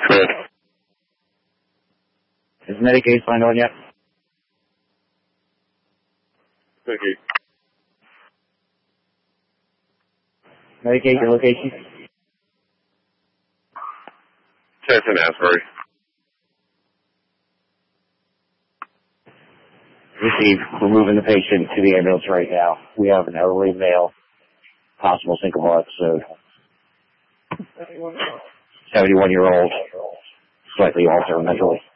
Correct. Is Medicaid signed on yet? Thank you. Medicaid, your location? Chester, Asbury. Received. We're moving the patient to the ambulance right now. We have an elderly male, possible syncopal episode. 71-year-old, slightly altered mentally.